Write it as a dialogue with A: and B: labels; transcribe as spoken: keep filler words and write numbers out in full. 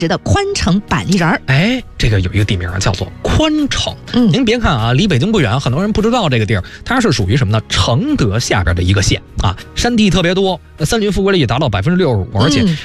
A: 的宽城板栗仁。
B: 哎，这个有一个地名叫做宽城。
A: 嗯，
B: 您别看啊，离北京不远，很多人不知道这个地儿，它是属于什么呢？承德下边的一个县啊，山地特别多，森林覆盖率也达到百分之六十五，而且